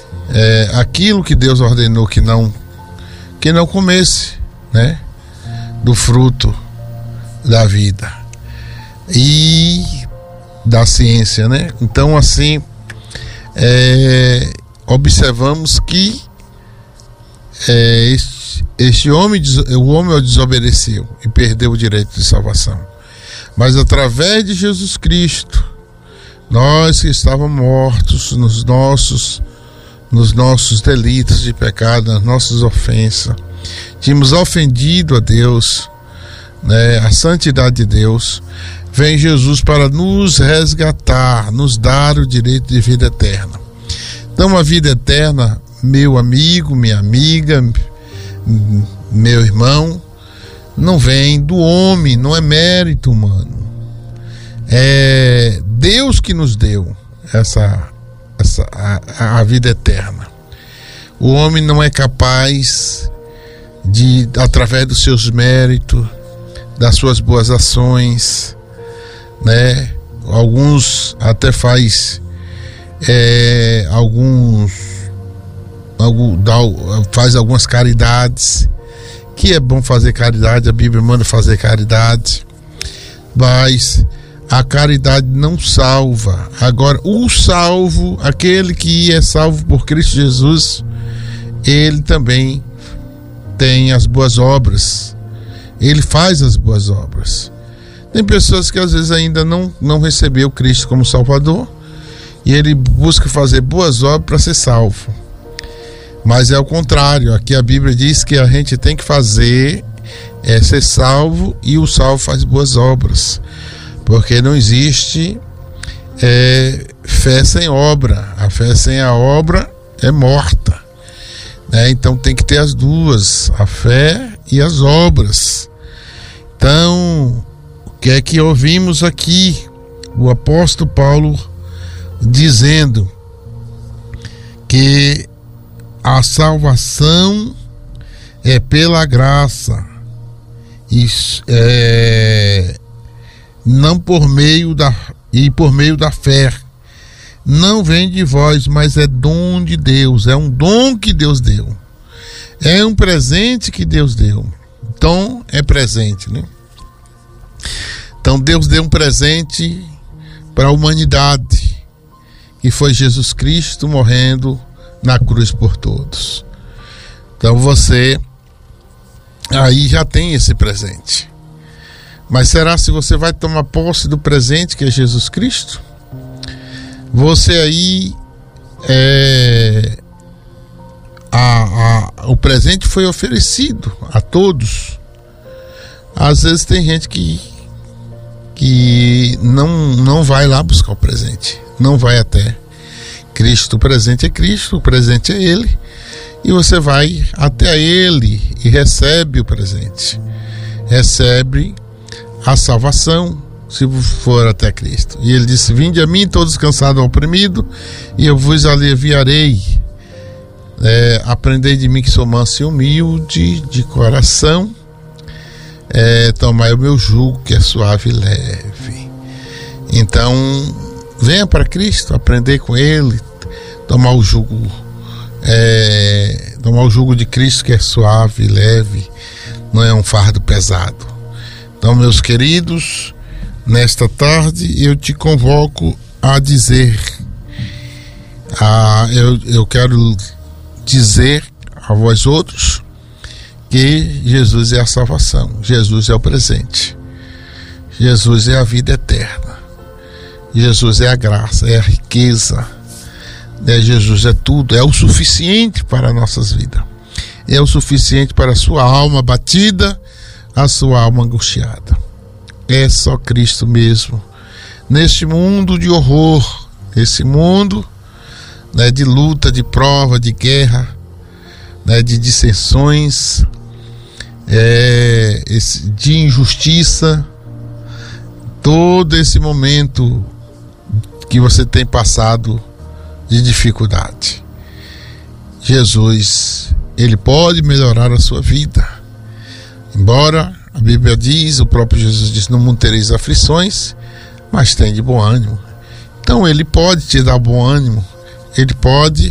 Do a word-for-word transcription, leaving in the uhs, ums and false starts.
é, aquilo que Deus ordenou que não, que não comesse, né, do fruto da vida e da ciência, né? Então, assim, é, observamos que é, este, este homem, o homem o desobedeceu e perdeu o direito de salvação. Mas através de Jesus Cristo, nós que estávamos mortos nos nossos, nos nossos delitos de pecado, nas nossas ofensas, tínhamos ofendido a Deus, né, a santidade de Deus, vem Jesus para nos resgatar, nos dar o direito de vida eterna. Então, a vida eterna, meu amigo, minha amiga, meu irmão, não vem do homem, não é mérito humano. É Deus que nos deu essa, essa a, a vida eterna. O homem não é capaz de, através dos seus méritos, das suas boas ações, né? Alguns até faz é, alguns algum, dá, faz algumas caridades, que é bom fazer caridade, a Bíblia manda fazer caridade, mas a caridade não salva. Agora, o salvo, aquele que é salvo por Cristo Jesus, ele também tem as boas obras, ele faz as boas obras. Tem pessoas que às vezes ainda não, não recebeu Cristo como Salvador e ele busca fazer boas obras para ser salvo. Mas é o contrário, aqui a Bíblia diz que a gente tem que fazer é ser salvo, e o salvo faz boas obras, porque não existe é, fé sem obra. A fé sem a obra é morta, né? Então tem que ter as duas, a fé e as obras. Então, o que é que ouvimos aqui? O apóstolo Paulo dizendo que a salvação é pela graça, e, é, não por meio da e por meio da fé. Não vem de vós, mas é dom de Deus. É um dom que Deus deu. É um presente que Deus deu. Dom é presente, né? Então Deus deu um presente para a humanidade, que foi Jesus Cristo morrendo na cruz por todos. Então você aí já tem esse presente. Mas será se você vai tomar posse do presente que é Jesus Cristo? Você aí é, a, a, o presente foi oferecido a todos. Às vezes tem gente que que não, não vai lá buscar o presente, não vai até Cristo. O presente é Cristo, o presente é Ele, e você vai até Ele e recebe o presente, recebe a salvação, se for até Cristo. E Ele disse: vinde a mim todos cansados e oprimidos, e eu vos aliviarei. É, aprendei de mim que sou manso e humilde de coração, é, tomai o meu jugo que é suave e leve. Então venha para Cristo, aprender com Ele, tomar o jugo é, tomar o jugo de Cristo, que é suave e leve, não é um fardo pesado. Então, meus queridos, nesta tarde eu te convoco a dizer, a, eu, eu quero dizer a vós outros que Jesus é a salvação, Jesus é o presente, Jesus é a vida eterna, Jesus é a graça, é a riqueza, né? Jesus é tudo, é o suficiente para as nossas vidas, é o suficiente para a sua alma batida, a sua alma angustiada. É só Cristo mesmo, neste mundo de horror, esse mundo, né, de luta, de prova, de guerra, né, de dissensões, é, esse, de injustiça, todo esse momento que você tem passado de dificuldade. Jesus, Ele pode melhorar a sua vida. Embora a Bíblia diz, o próprio Jesus diz: no mundo tereis aflições, mas tem de bom ânimo. Então Ele pode te dar bom ânimo, Ele pode